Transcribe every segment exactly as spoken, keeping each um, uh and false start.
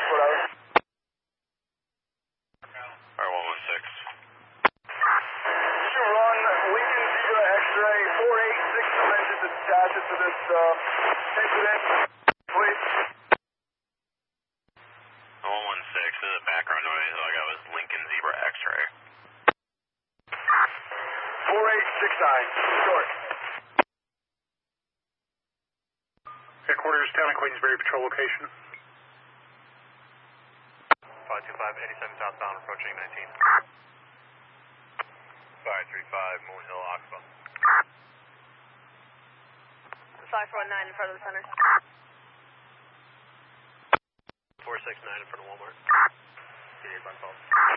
whatever. Alright, one one six. Did you run Lincoln Zebra X-ray four eight six nine just attach it to this uh, incident, please? one one six, the background noise all I got was Lincoln Zebra X-ray. four eight six nine, short. Headquarters, Town of Queensbury, patrol location. five two five, eighty-seven southbound, approaching nineteen. five three five, Moon Hill, Oxbow. five four nine in front of the center. four six nine in front of Walmart. T eight by call.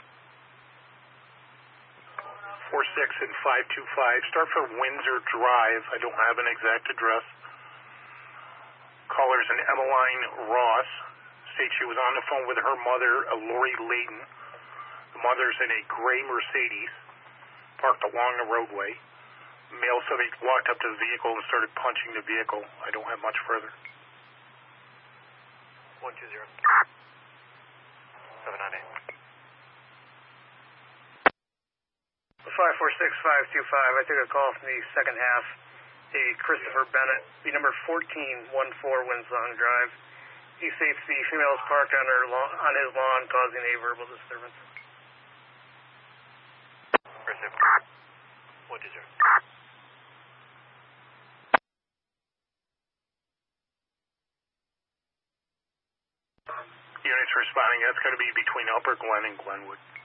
four six and five two five. Start for Windsor Drive. I don't have an exact address. Caller's an Emmeline Ross. States she was on the phone with her mother, Lori Layton. The mother's in a gray Mercedes, parked along the roadway. Male subject walked up to the vehicle and started punching the vehicle. I don't have much further. one two zero. seven nine eight. five four six five two five, I took a call from the second half, a Christopher Bennett, the number fourteen one four Winsong Drive. He states the female is parked on, her lawn, on his lawn, causing a verbal disturbance. Receive. one two zero. Units responding, that's going to be between Upper Glen and Glenwood.